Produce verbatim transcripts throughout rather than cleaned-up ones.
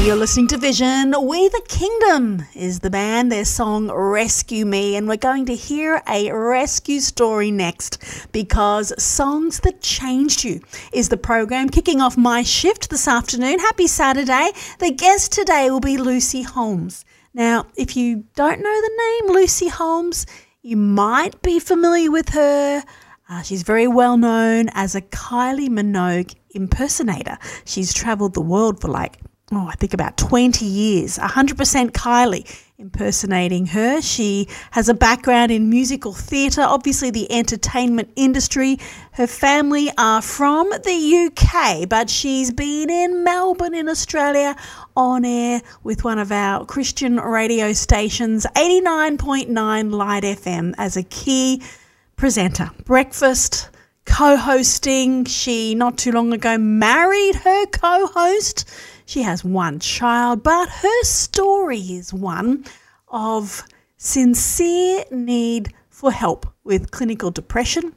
You're listening to Vision. We the Kingdom is the band, their song Rescue Me, and we're going to hear a rescue story next because Songs That Changed You is the program kicking off my shift this afternoon. Happy Saturday. The guest today will be Lucy Holmes. Now, if you don't know the name Lucy Holmes, you might be familiar with her. Uh, she's very well known as a Kylie Minogue impersonator. She's travelled the world for like oh, I think about twenty years, one hundred percent Kylie impersonating her. She has a background in musical theatre, obviously the entertainment industry. Her family are from the U K, but she's been in Melbourne in Australia on air with one of our Christian radio stations, eighty-nine point nine Light F M, as a key presenter. Breakfast, co-hosting. She, not too long ago, married her co-host. She has one child, but her story is one of sincere need for help with clinical depression,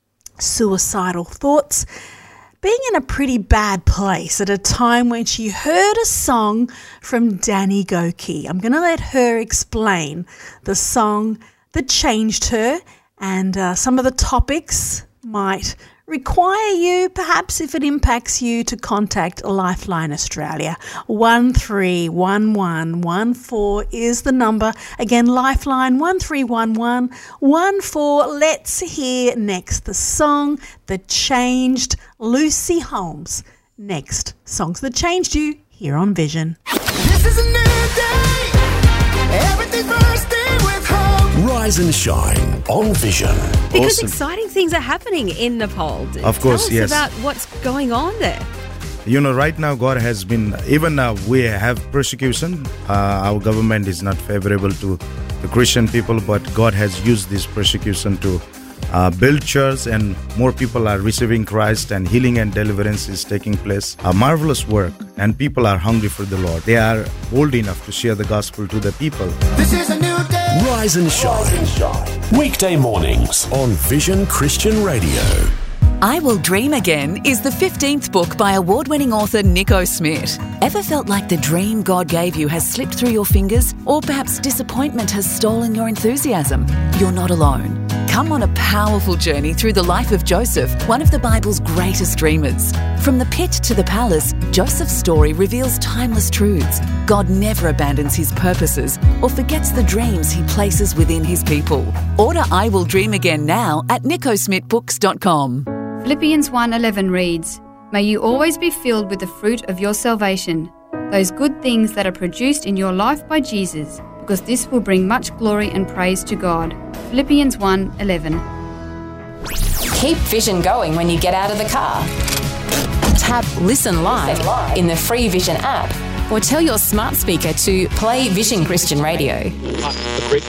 suicidal thoughts, being in a pretty bad place at a time when she heard a song from Danny Gokey. I'm going to let her explain the song that changed her, and uh, some of the topics might require you, perhaps if it impacts you, to contact Lifeline Australia. one three one one one four is the number. Again, Lifeline one three one one one four. Let's hear next the song that changed Lucy Holmes. Next, Songs That Changed You, here on Vision. This is a new day. Everything's bursting with hope. Rise and shine on Vision. Because Awesome. exciting things are happening in Nepal. Of course, Tell us yes. about what's going on there. You know, right now God has been, even now we have persecution. Uh, our government is not favorable to the Christian people, but God has used this persecution to uh, build church, and more people are receiving Christ, and healing and deliverance is taking place. A marvelous work, and people are hungry for the Lord. They are bold enough to share the gospel to the people. This is a new day. Rise and shine. Weekday mornings on Vision Christian Radio. I Will Dream Again is the fifteenth book by award-winning author Nico Smith. Ever felt like the dream God gave you has slipped through your fingers, or perhaps disappointment has stolen your enthusiasm? You're not alone. Come on a powerful journey through the life of Joseph, one of the Bible's greatest dreamers. From the pit to the palace, Joseph's story reveals timeless truths. God never abandons his purposes or forgets the dreams he places within his people. Order I Will Dream Again now at nico smith books dot com. Philippians one eleven reads, "May you always be filled with the fruit of your salvation, those good things that are produced in your life by Jesus, because this will bring much glory and praise to God." Philippians one eleven. Keep Vision going when you get out of the car. Tap Listen Live, Listen Live in the free Vision app, or tell your smart speaker to play Vision Christian Radio.